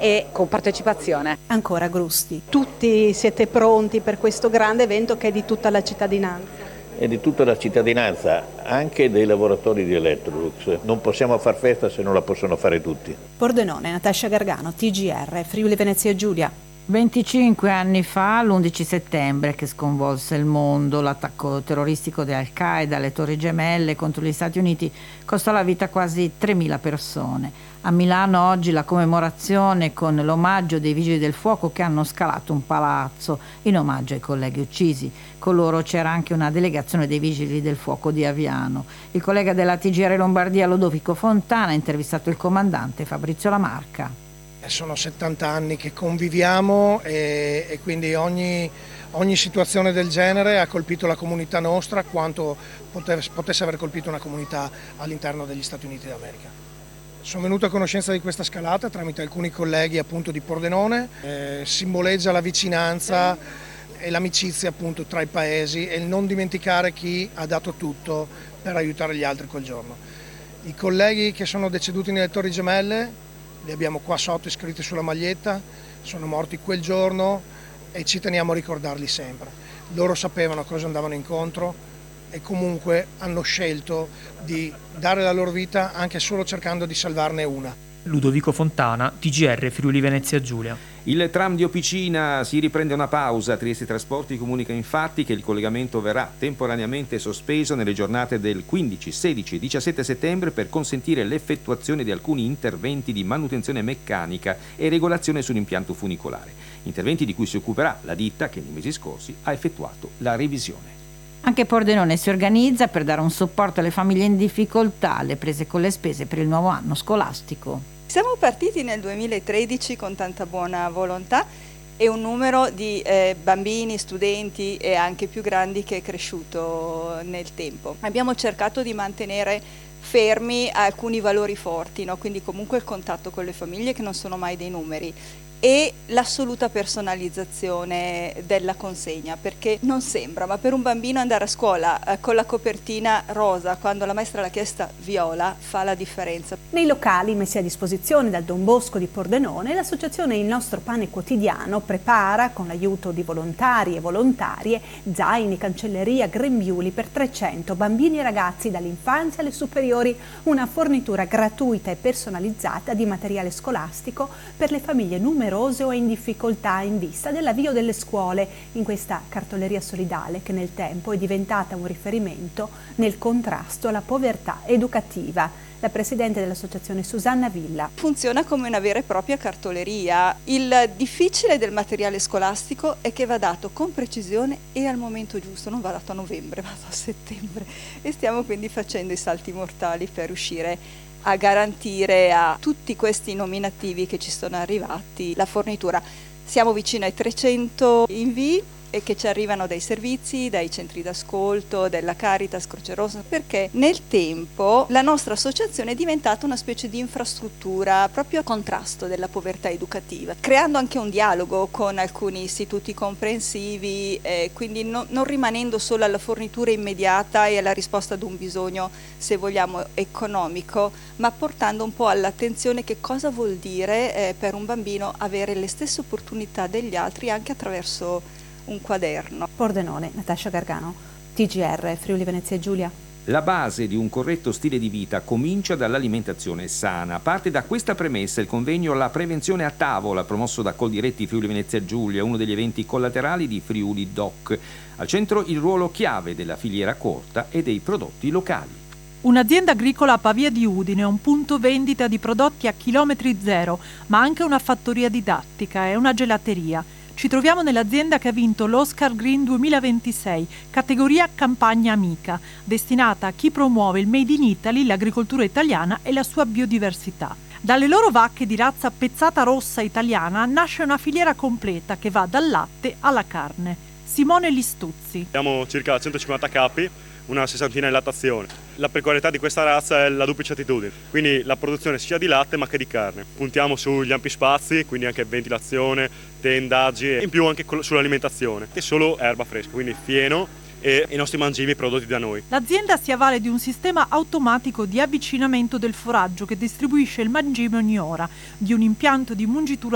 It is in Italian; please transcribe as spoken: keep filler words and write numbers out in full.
e con partecipazione. Ancora Grusti. Tutti siete pronti per questo grande evento che è di tutta la cittadinanza? E di tutta la cittadinanza, anche dei lavoratori di Electrolux. Non possiamo far festa se non la possono fare tutti. Pordenone, Natascia Gargano, T G R, Friuli Venezia Giulia. venticinque anni fa, l'undici settembre, che sconvolse il mondo, l'attacco terroristico di Al-Qaeda alle Torri Gemelle contro gli Stati Uniti costò la vita a quasi tremila persone. A Milano oggi la commemorazione con l'omaggio dei Vigili del Fuoco che hanno scalato un palazzo in omaggio ai colleghi uccisi. Con loro c'era anche una delegazione dei Vigili del Fuoco di Aviano. Il collega della T G R Lombardia Ludovico Fontana ha intervistato il comandante Fabrizio Lamarca. Sono settanta anni che conviviamo e, e quindi ogni, ogni situazione del genere ha colpito la comunità nostra quanto potesse, potesse aver colpito una comunità all'interno degli Stati Uniti d'America. Sono venuto a conoscenza di questa scalata tramite alcuni colleghi appunto di Pordenone, eh, simboleggia la vicinanza e l'amicizia appunto tra i paesi e il non dimenticare chi ha dato tutto per aiutare gli altri quel giorno. I colleghi che sono deceduti nelle Torri Gemelle, li abbiamo qua sotto iscritti sulla maglietta, sono morti quel giorno e ci teniamo a ricordarli sempre. Loro sapevano a cosa andavano incontro e comunque hanno scelto di dare la loro vita anche solo cercando di salvarne una. Ludovico Fontana, T G R Friuli Venezia Giulia. Il tram di Opicina si riprende una pausa. Trieste Trasporti comunica infatti che il collegamento verrà temporaneamente sospeso nelle giornate del quindici, sedici e diciassette settembre per consentire l'effettuazione di alcuni interventi di manutenzione meccanica e regolazione sull'impianto funicolare. Interventi di cui si occuperà la ditta che nei mesi scorsi ha effettuato la revisione. Anche Pordenone si organizza per dare un supporto alle famiglie in difficoltà, alle prese con le spese per il nuovo anno scolastico. Siamo partiti nel duemilatredici con tanta buona volontà e un numero di eh, bambini, studenti e anche più grandi che è cresciuto nel tempo. Abbiamo cercato di mantenere fermi alcuni valori forti, no? Quindi comunque il contatto con le famiglie che non sono mai dei numeri e l'assoluta personalizzazione della consegna, perché non sembra, ma per un bambino andare a scuola eh, con la copertina rosa quando la maestra l'ha chiesta viola fa la differenza. Nei locali messi a disposizione dal Don Bosco di Pordenone, l'associazione Il Nostro Pane Quotidiano prepara, con l'aiuto di volontari e volontarie, zaini, cancelleria, grembiuli per trecento bambini e ragazzi dall'infanzia alle superiori, una fornitura gratuita e personalizzata di materiale scolastico per le famiglie numerose o in difficoltà in vista dell'avvio delle scuole in questa cartoleria solidale che nel tempo è diventata un riferimento nel contrasto alla povertà educativa. La presidente dell'associazione Susanna Villa. Funziona come una vera e propria cartoleria. Il difficile del materiale scolastico è che va dato con precisione e al momento giusto, non va dato a novembre, va dato a settembre e stiamo quindi facendo i salti mortali per riuscire a garantire a tutti questi nominativi che ci sono arrivati la fornitura. Siamo vicino ai trecento invii e che ci arrivano dai servizi, dai centri d'ascolto, della Caritas, Croce Rossa, perché nel tempo la nostra associazione è diventata una specie di infrastruttura proprio a contrasto della povertà educativa, creando anche un dialogo con alcuni istituti comprensivi, eh, quindi no, non rimanendo solo alla fornitura immediata e alla risposta ad un bisogno, se vogliamo, economico, ma portando un po' all'attenzione che cosa vuol dire eh, per un bambino avere le stesse opportunità degli altri anche attraverso un quaderno. Pordenone, Natascia Gargano, T G R Friuli Venezia Giulia. La base di un corretto stile di vita comincia dall'alimentazione sana. Parte da questa premessa il convegno La prevenzione a tavola, promosso da Coldiretti Friuli Venezia Giulia, uno degli eventi collaterali di Friuli Doc. Al centro il ruolo chiave della filiera corta e dei prodotti locali. Un'azienda agricola a Pavia di Udine, un punto vendita di prodotti a chilometri zero, ma anche una fattoria didattica e una gelateria. Ci troviamo nell'azienda che ha vinto l'Oscar Green duemilaventisei, categoria Campagna Amica, destinata a chi promuove il Made in Italy, l'agricoltura italiana e la sua biodiversità. Dalle loro vacche di razza pezzata rossa italiana nasce una filiera completa che va dal latte alla carne. Simone Listuzzi. Abbiamo circa centocinquanta capi, una sessantina in lattazione. La peculiarità di questa razza è la duplice attitudine, quindi la produzione sia di latte ma che di carne. Puntiamo sugli ampi spazi, quindi anche ventilazione, tendaggi e in più anche sull'alimentazione. E solo erba fresca, quindi fieno e i nostri mangimi prodotti da noi. L'azienda si avvale di un sistema automatico di avvicinamento del foraggio che distribuisce il mangime ogni ora, di un impianto di mungitura